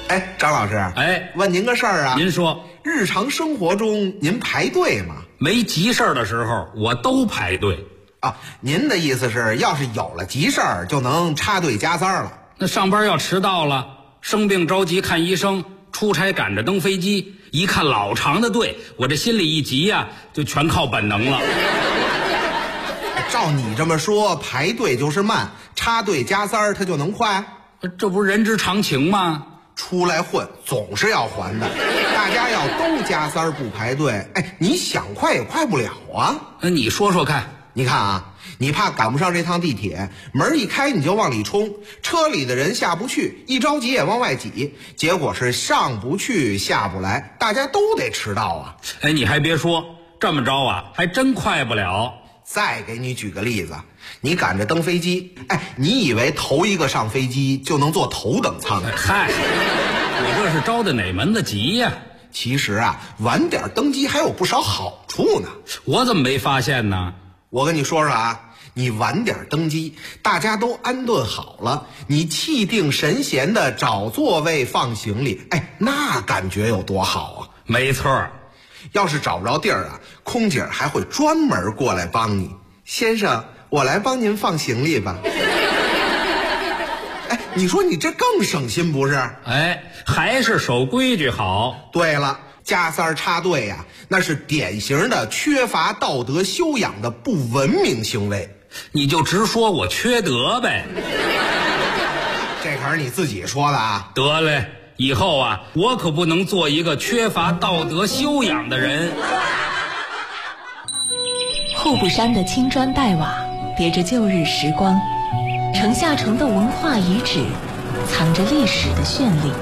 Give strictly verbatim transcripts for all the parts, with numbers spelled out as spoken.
哎，张老师， 哎， 问您个事儿啊。 您说， 日常生活中您排队吗？ 没急事儿的时候，我都排队。 啊，您的意思是，要是有了急事儿，就能插队加塞儿了？ 那上班要迟到了，生病着急看医生，出差赶着登飞机，一看老长的队，我这心里一急呀、啊，就全靠本能了。 照你这么说，排队就是慢，插队加塞儿它就能快？ 这不是人之常情吗？ 出来混总是要还的，大家要都加塞儿不排队，哎，你想快也快不了啊。 那你说说看。 你看啊，你怕赶不上这趟地铁，门一开你就往里冲，车里的人下不去，一着急也往外挤，结果是上不去下不来，大家都得迟到啊。 哎，你还别说，这么着啊还真快不了。 再给你举个例子，你赶着登飞机，哎，你以为头一个上飞机就能坐头等舱？ 嗨，我这是着的哪门子急呀、啊？ 其实啊，晚点登机还有不少好处呢。 我怎么没发现呢？ 我跟你说说啊，你晚点登机，大家都安顿好了，你气定神闲的找座位放行李，哎，那感觉有多好啊！ 没错， 要是找不着地儿啊，空姐还会专门过来帮你。先生，我来帮您放行李吧。哎，你说你这更省心不是？ 哎，还是守规矩好。 对了，加塞儿插队呀、啊，那是典型的缺乏道德修养的不文明行为。 你就直说我缺德呗。 这可是你自己说的啊。 得嘞，以后啊，我可不能做一个缺乏道德修养的人。 户部山的青砖黛瓦叠着旧日时光，城下城的文化遗址藏着历史的绚丽。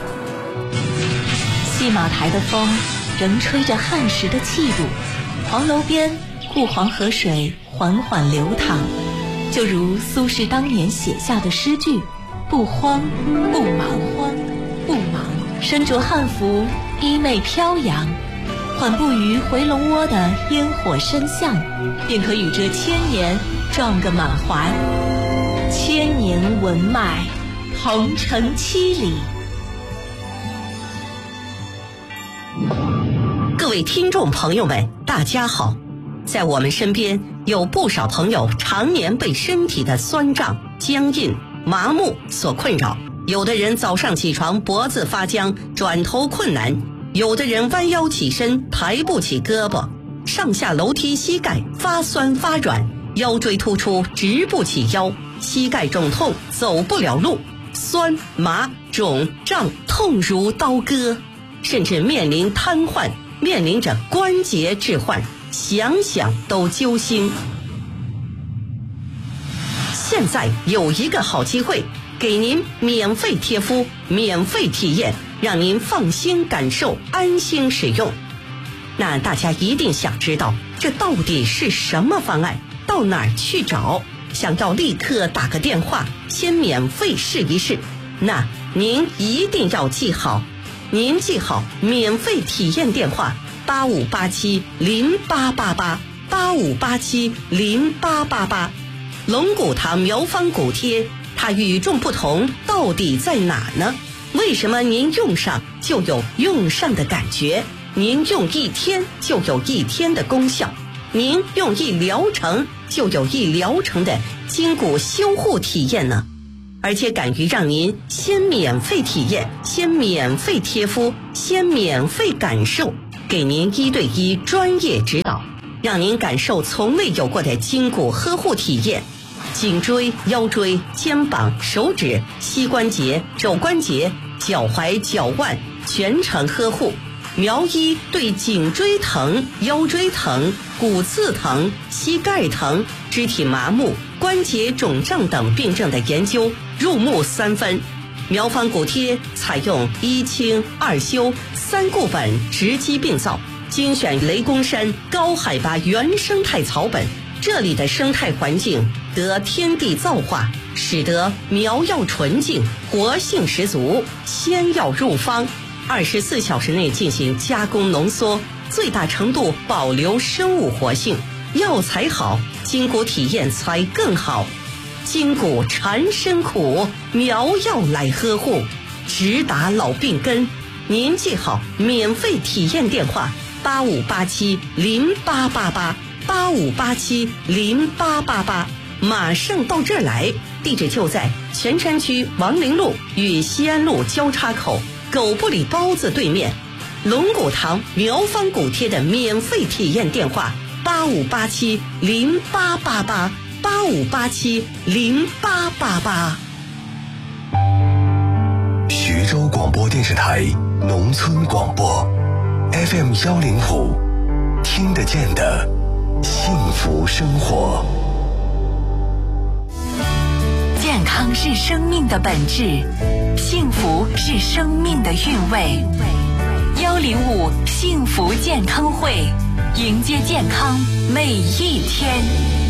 戏马台的风仍吹着汉时的气度，黄楼边顾黄河水缓缓流淌，就如苏轼当年写下的诗句：不慌不忙，慌不忙，身着汉服，衣袂飘扬，缓步于回龙窝的烟火深巷，便可与这千年撞个满怀。千年文脉，同城七里。 各位听众朋友们，大家好。在我们身边有不少朋友常年被身体的酸胀、僵硬、麻木所困扰，有的人早上起床脖子发僵，转头困难，有的人弯腰起身抬不起胳膊，上下楼梯膝盖发酸发软，腰椎突出直不起腰，膝盖肿痛走不了路，酸麻肿胀痛如刀割，甚至面临瘫痪，面临着关节置换，想想都揪心。现在有一个好机会，给您免费贴敷，免费体验，让您放心感受，安心使用。那大家一定想知道，这到底是什么方案？到哪儿去找？想要立刻打个电话，先免费试一试。那您一定要记好，您记好免费体验电话八五八七零八八八八五八七零八八八。龙骨堂苗方骨贴，它与众不同到底在哪呢？为什么您用上就有用上的感觉？您用一天就有一天的功效，您用一疗程就有一疗程的筋骨修护体验呢？而且敢于让您先免费体验，先免费贴敷，先免费感受，给您一对一专业指导，让您感受从未有过的筋骨呵护体验。颈椎、腰椎、肩膀、手指、膝关节、肘关节、脚踝、脚腕全程呵护。苗医对颈椎疼、腰椎疼、骨刺疼、膝盖疼、肢体麻木、关节肿胀等病症的研究入木三分。苗方骨贴采用一清二修三固本直击病灶，精选雷公山高海拔原生态草本，这里的生态环境得天地造化，使得苗药纯净，活性十足，仙药入方，二十四小时内进行加工浓缩，最大程度保留生物活性。药材好，筋骨体验才更好。筋骨缠身苦，苗药来呵护。 直达老病根。您记好免费体验电话八五八七零八八八八五八七零八八八，马上到这儿来。地址就在泉山区王陵路与西安路交叉口狗不理包子对面。龙骨堂苗方骨贴的免费体验电话八五八七零八八八八五八七零八八八。 徐州广播电视台农村广播 F M 幺零五，听得见的幸福生活。 健康是生命的本质，幸福是生命的韵味。幺零五幸福健康会，迎接健康每一天。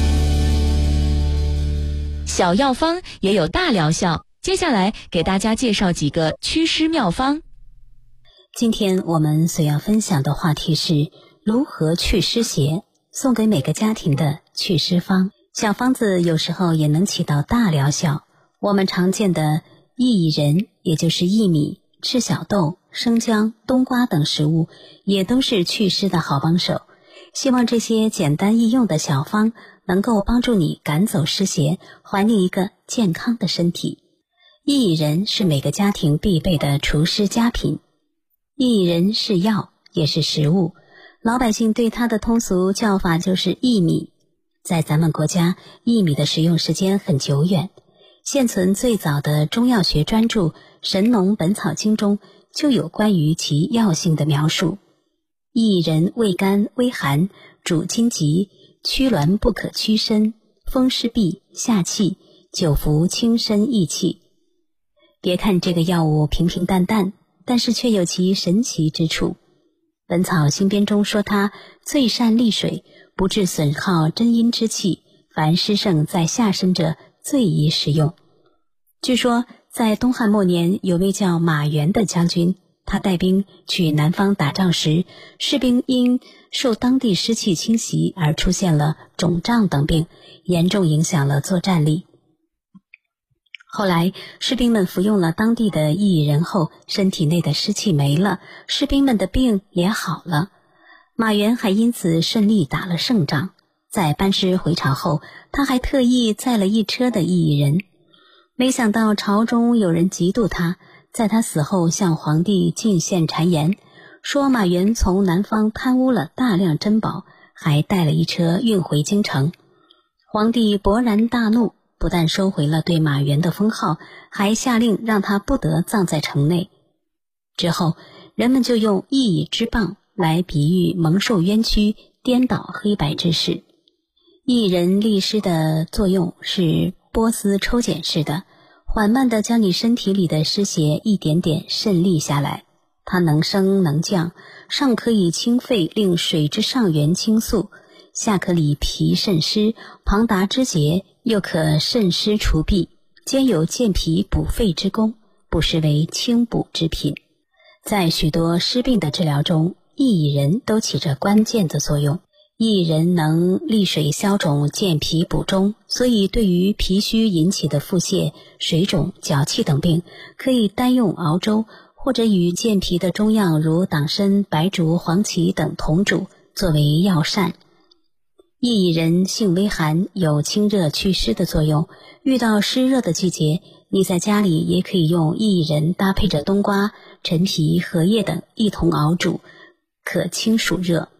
小药方也有大疗效，接下来给大家介绍几个祛湿妙方。 今天我们所要分享的话题是如何祛湿邪，送给每个家庭的祛湿方。小方子有时候也能起到大疗效。我们常见的薏仁，也就是薏米、赤小豆、生姜、冬瓜等食物，也都是祛湿的好帮手。希望这些简单易用的小方能够帮助你赶走湿邪，还你一个健康的身体。薏仁是每个家庭必备的除湿佳品。薏仁是药，也是食物，老百姓对它的通俗叫法就是薏米。在咱们国家，薏米的食用时间很久远，现存最早的中药学专著《神农本草经》中就有关于其药性的描述。薏仁味甘微寒，主筋急，驱挛不可屈身，风湿痹，下气，久服轻身益气。别看这个药物平平淡淡，但是却有其神奇之处。本草新编中说它最善利水，不致损耗真阴之气，凡湿盛在下身者最宜食用。据说在东汉末年，有位叫马援的将军，他带兵去南方打仗时，士兵因受当地湿气侵袭而出现了肿胀等病，严重影响了作战力。后来士兵们服用了当地的薏仁后，身体内的湿气没了，士兵们的病也好了。马援还因此顺利打了胜仗。在班师回朝后，他还特意载了一车的薏仁。没想到朝中有人嫉妒他，在他死后向皇帝进献谗言，说马援从南方贪污了大量珍宝，还带了一车运回京城。皇帝勃然大怒，不但收回了对马援的封号，还下令让他不得葬在城内。之后人们就用薏之棒来比喻蒙受冤屈、颠倒黑白之事。薏仁利湿的作用是波斯抽检式的，缓慢地将你身体里的湿邪一点点渗沥下来。它能升能降，上可以清肺，令水之上源清肃，下可理脾肾湿，旁达之节，又可渗湿除痹，兼有健脾补肺之功，不失为清补之品。在许多湿病的治疗中，薏仁都起着关键的作用。薏仁能利水消肿、健脾补中，所以对于脾虚引起的腹泻、水肿、脚气等病，可以单用熬粥，或者与健脾的中药如党参、白术、黄芪等同煮，作为药膳。薏仁性微寒，有清热祛湿的作用。遇到湿热的季节，你在家里也可以用薏仁搭配着冬瓜、陈皮、荷叶等一同熬煮，可清暑热。